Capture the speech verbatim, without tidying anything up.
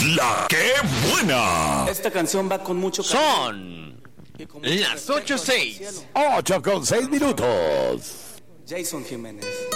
La que buena. Esta canción va con mucho Son las ocho seis. ocho con seis minutos. Jason Jiménez.